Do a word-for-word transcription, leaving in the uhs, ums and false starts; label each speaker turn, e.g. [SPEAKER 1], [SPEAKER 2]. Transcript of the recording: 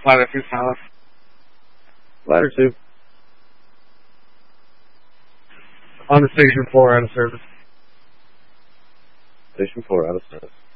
[SPEAKER 1] Ladder two Palace.
[SPEAKER 2] Ladder two.
[SPEAKER 1] On the station four, out of service.
[SPEAKER 2] Station four, out of service.